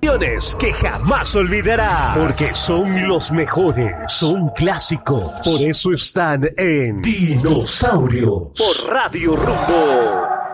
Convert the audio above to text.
Que jamás olvidará, porque son los mejores, son clásicos, por eso están en Dinosaurios por Radio Rumbo.